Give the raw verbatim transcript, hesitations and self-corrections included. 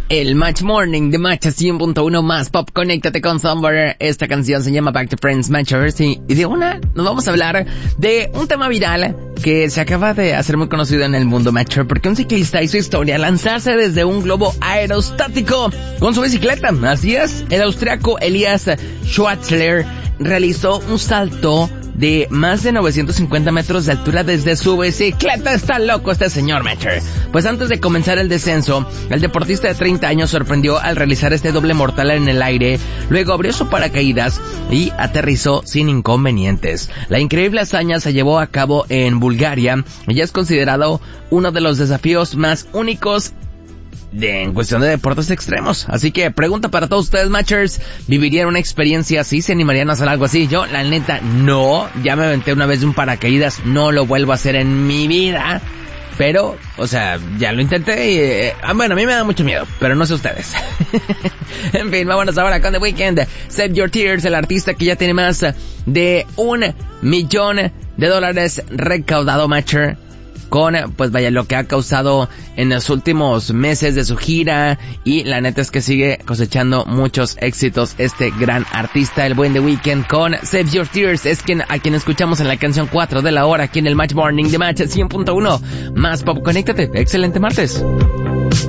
El Match Morning de Match cien punto uno más pop. Conéctate con Somewhere. Esta canción se llama Back to Friends Matchers. Y de una nos vamos a hablar de un tema viral que se acaba de hacer muy conocido en el mundo Matcher, porque un ciclista hizo historia al lanzarse desde un globo aerostático con su bicicleta. Así es, el austriaco Elias Schwarzler realizó un salto de más de novecientos cincuenta metros de altura desde su bicicleta. Está loco este señor Matcher. Pues antes de comenzar el descenso, el deportista de treinta años sorprendió al realizar este doble mortal en el aire. Luego abrió su paracaídas y aterrizó sin inconvenientes. La increíble hazaña se llevó a cabo en Bulgaria y es considerado uno de los desafíos más únicos de, en cuestión de deportes extremos. Así que pregunta para todos ustedes, Matchers, ¿vivirían una experiencia así? ¿Se animarían a hacer algo así? Yo, la neta, no. Ya me aventé una vez de un paracaídas, no lo vuelvo a hacer en mi vida. Pero, o sea, ya lo intenté y... Eh, bueno, a mí me da mucho miedo, pero no sé ustedes. En fin, vámonos ahora con The Weeknd. Save Your Tears, el artista que ya tiene más de un millón de dólares recaudado, Matcher, con, pues vaya, lo que ha causado en los últimos meses de su gira, y la neta es que sigue cosechando muchos éxitos este gran artista, el buen The Weeknd, con Save Your Tears. Es quien, a quien escuchamos en la canción cuatro de la hora aquí en el Match Morning de Match cien punto uno más pop. Conéctate, excelente martes.